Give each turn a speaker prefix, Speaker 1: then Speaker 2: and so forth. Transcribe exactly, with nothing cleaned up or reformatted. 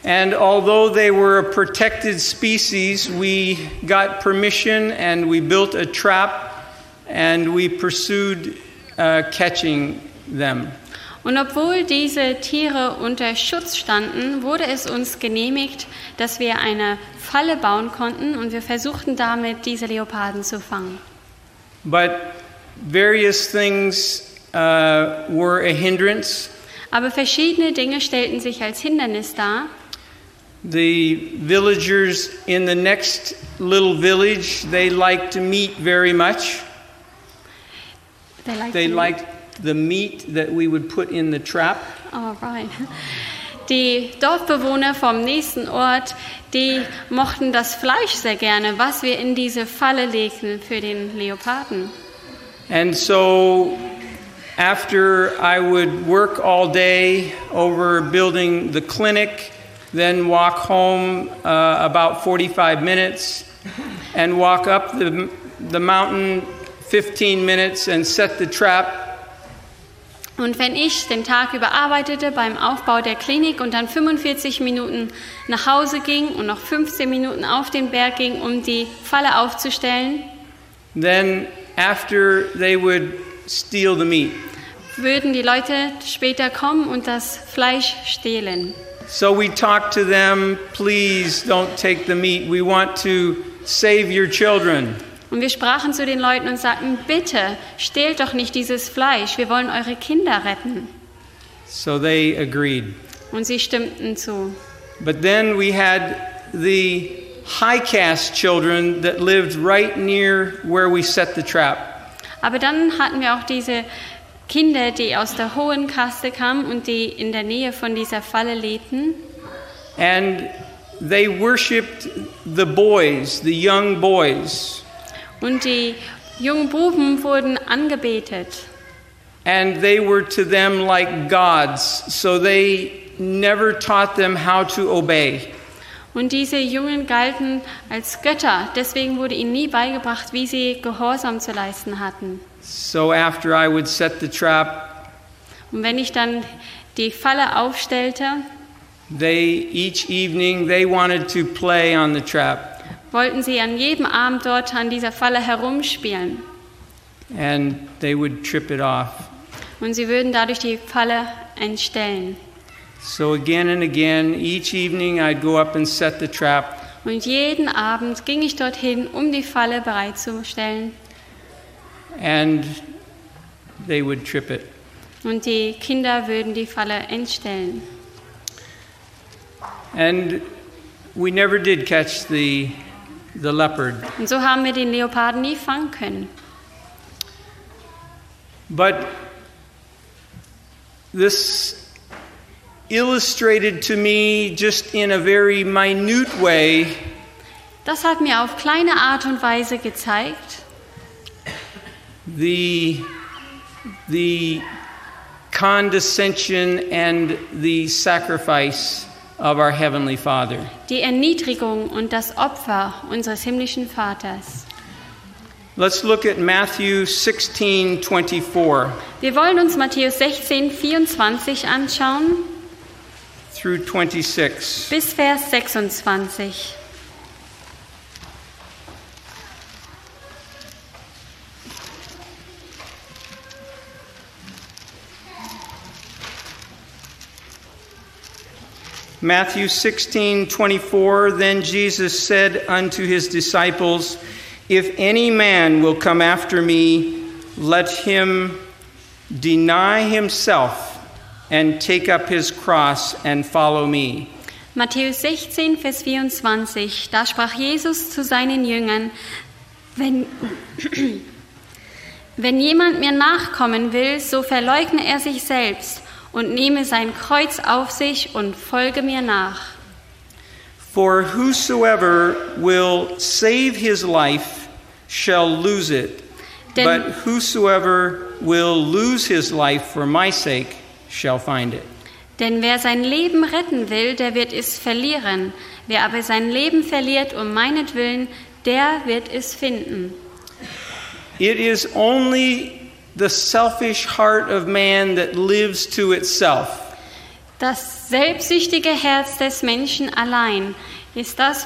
Speaker 1: And although they were a protected species, we got permission and we built a trap and we pursued uh, catching them.
Speaker 2: Und obwohl diese Tiere unter Schutz standen, wurde es uns genehmigt, dass wir eine Falle bauen konnten und wir versuchten damit, diese Leoparden zu fangen.
Speaker 1: But various things uh, were a hindrance.
Speaker 2: Aber verschiedene Dinge stellten sich als Hindernis dar.
Speaker 1: The villagers in the next little village, they liked to meat very much.
Speaker 2: They liked,
Speaker 1: they liked the meat that we would put in the trap.
Speaker 2: Oh, right. Die Dorfbewohner vom nächsten Ort, die mochten das Fleisch sehr gerne, was wir in diese Falle legten für den Leoparden.
Speaker 1: And so after I would work all day over building the clinic, then walk home uh, about forty-five minutes and walk up the, the mountain fifteen minutes and set the trap.
Speaker 2: Und wenn ich den Tag über arbeitete beim Aufbau der Klinik und dann fünfundvierzig Minuten nach Hause ging und noch fünfzehn Minuten auf den Berg ging, um die Falle aufzustellen,
Speaker 1: then after they would steal the meat.
Speaker 2: Würden die Leute später kommen und das Fleisch stehlen.
Speaker 1: So we talked to them, please don't take the meat. We want to save your children.
Speaker 2: Und wir sprachen zu den Leuten und sagten, bitte, stehlt doch nicht dieses Fleisch, wir wollen eure Kinder retten.
Speaker 1: So they agreed.
Speaker 2: Und sie stimmten zu.
Speaker 1: But then we had the high caste children that lived right near where we set the trap.
Speaker 2: Aber dann hatten wir auch diese Kinder, die aus der hohen Kaste kamen und die in der Nähe von dieser Falle lebten.
Speaker 1: And they worshipped the boys, the young boys.
Speaker 2: Und die jungen Buben wurden angebetet.
Speaker 1: And they were to them like gods, so they never taught them how to obey.
Speaker 2: Und diese Jungen galten als Götter, deswegen wurde ihnen nie beigebracht, wie sie Gehorsam zu leisten hatten.
Speaker 1: So after I would set the trap,
Speaker 2: und wenn ich dann die Falle aufstellte,
Speaker 1: they each evening they wanted to play on the trap.
Speaker 2: Wollten sie an jedem Abend dort an dieser Falle herumspielen.
Speaker 1: And they would trip it off.
Speaker 2: Und sie würden dadurch die Falle entstellen.
Speaker 1: So again and again, each evening I'd go up and set the trap.
Speaker 2: Und jeden Abend ging ich dorthin, um die Falle bereitzustellen.
Speaker 1: And they would trip it.
Speaker 2: Und die Kinder würden die Falle entstellen.
Speaker 1: And we never did catch the the leopard.
Speaker 2: Und so haben wir den Leoparden nie fangen können.
Speaker 1: But this illustrated to me just in a very minute way.
Speaker 2: Das hat mir auf kleine Art und Weise gezeigt,
Speaker 1: the the condescension and the sacrifice of our Heavenly Father.
Speaker 2: Die Erniedrigung und das Opfer unseres himmlischen Vaters.
Speaker 1: Let's look at Matthew sixteen twenty-four.
Speaker 2: Wir wollen uns Matthäus sechzehn vierundzwanzig anschauen
Speaker 1: through twenty-six.
Speaker 2: Bis Vers sechsundzwanzig.
Speaker 1: Matthew sixteen twenty-four, then Jesus said unto his disciples, if any man will come after me, let him deny himself and take up his cross and follow me.
Speaker 2: Matthäus sechzehn, Vers vierundzwanzig, da sprach Jesus zu seinen Jüngern, wenn, wenn jemand mir nachkommen will, so verleugne er sich selbst und nehme sein Kreuz auf sich und folge mir nach.
Speaker 1: For whosoever will save his life shall lose it,
Speaker 2: Denn,
Speaker 1: but whosoever will lose his life for my sake shall find it.
Speaker 2: Denn wer sein Leben retten will, der wird es verlieren. Wer aber sein Leben verliert um meinetwillen, der wird es finden.
Speaker 1: It is only the selfish heart of man that lives to itself.
Speaker 2: das selbstsüchtige Herz des Menschen allein ist das,